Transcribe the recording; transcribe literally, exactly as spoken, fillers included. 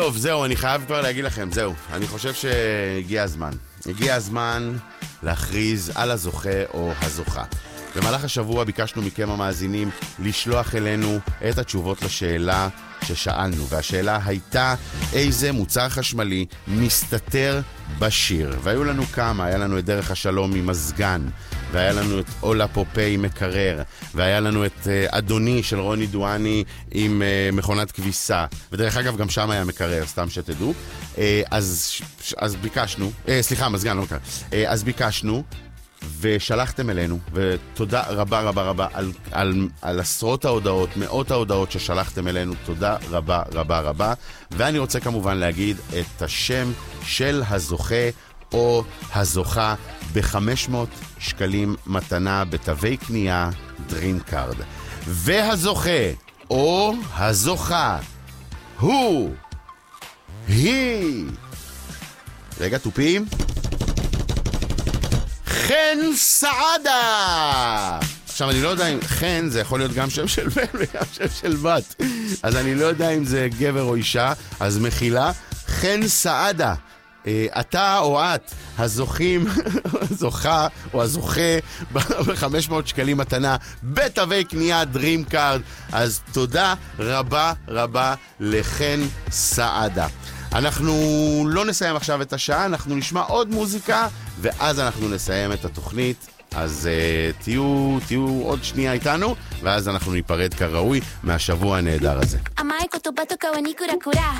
טוב, זהו, אני חייב כבר להגיד לכם, זהו. אני חושב שהגיע הזמן. הגיע הזמן להכריז על הזוכה או הזוכה. במהלך השבוע ביקשנו מכם המאזינים לשלוח אלינו את התשובות לשאלה ששאלנו, והשאלה הייתה איזה מוצר חשמלי מסתתר בשיר. והיו לנו כמה, היה לנו את דרך השלום ממזגן, והיה לנו את אולה פופי עם מקרר, והיה לנו את uh, אדוני של רוני דואני עם uh, מכונת כביסה, ודרך אגב גם שם היה מקרר, סתם שתדעו. uh, אז, אז ביקשנו, uh, סליחה, מזגן, לא מקרר. uh, אז ביקשנו ושלחתם אלינו, ותודה רבה רבה רבה על, על, על עשרות ההודעות, מאות ההודעות ששלחתם אלינו, תודה רבה רבה רבה. ואני רוצה כמובן להגיד את השם של הזוכה או הזוכה ב-חמש מאות שקלים מתנה בתווי קנייה DreamCard. והזוכה או הזוכה הוא, היא, רגע טופים, חן סעדה. עכשיו אני לא יודע אם חן זה יכול להיות גם שם של בן וגם שם של בת, אז אני לא יודע אם זה גבר או אישה, אז מחילה. חן סעדה, אתה או את הזוכים, הזוכה או הזוכה ב-חמש מאות שקלים מתנה בתווי קנייה DreamCard. אז תודה רבה רבה לחן סעדה. אנחנו לא נסיים עכשיו את השעה, אנחנו נשמע עוד מוזיקה ואז אנחנו נסיים את התוכנית. אז uh, תהיו, תהיו עוד שנייה איתנו, ואז אנחנו ניפרד כראוי מהשבוע הנהדר הזה.